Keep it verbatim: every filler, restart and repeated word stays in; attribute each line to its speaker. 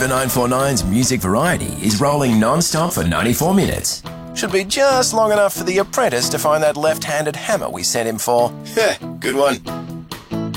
Speaker 1: Weather nine four nine's Music Variety is rolling non-stop for ninety-four minutes. Should be just long enough for the apprentice to find that left-handed hammer we sent him for. Heh, good one.